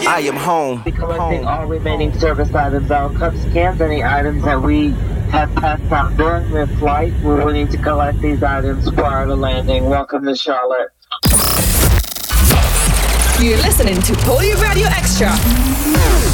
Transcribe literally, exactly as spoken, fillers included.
I am home. Be collecting Home. all remaining service items out, cups, cans, any items that we have passed out during this flight. We're willing to collect these items prior to landing. Welcome to Charlotte. You're listening to Polio Radio Extra.